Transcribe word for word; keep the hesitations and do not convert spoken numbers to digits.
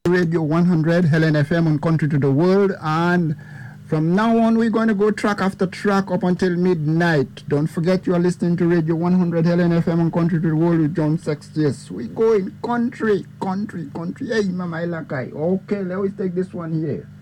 Radio one hundred, Helen F M on Country to the World. And from now on, we're going to go track after track up until midnight. Don't forget you are listening to Radio one hundred, Helen F M on Country to the World with John Sextius. We go in country, country, country. Hey, Mama Ilakai. Okay, let's take this one here.